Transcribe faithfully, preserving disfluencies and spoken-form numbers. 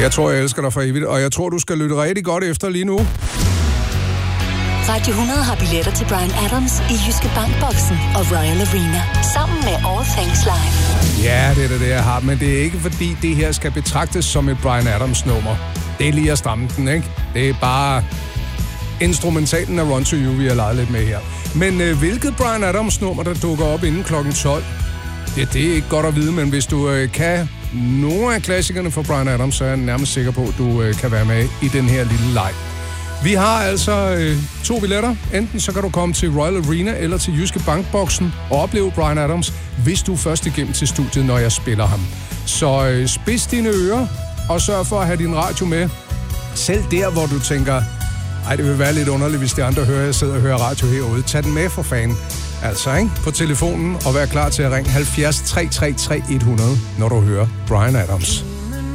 Jeg tror, jeg elsker dig for evigt, og jeg tror, du skal lytte rigtig godt efter lige nu. Radio hundrede har billetter til Bryan Adams i Jyske Bankboksen og Royal Arena, sammen med All Things Live. Ja, det er det, det, jeg har, men det er ikke, fordi det her skal betragtes som et Bryan Adams-nummer. Det er lige at stramme den, ikke? Det er bare instrumentalen af Run to You, vi har leget lidt med her. Men øh, hvilket Bryan Adams-nummer, der dukker op inden klokken tolv, ja, det er ikke godt at vide, men hvis du øh, kan nogle af klassikerne fra Bryan Adams, så er jeg nærmest sikker på, at du øh, kan være med i den her lille leg. Vi har altså øh, to billetter. Enten så kan du komme til Royal Arena eller til Jyske Bankboksen og opleve Bryan Adams, hvis du er først igennem til studiet, når jeg spiller ham. Så øh, spids dine ører og sørg for at have din radio med. Selv der, hvor du tænker, ej, det vil være lidt underligt, hvis de andre hører, at jeg sidder og hører radio herude. Tag den med for fanden. Altså, ikke? På telefonen og vær klar til at ringe halvfjerds tre tre tre hundrede, når du hører Bryan Adams.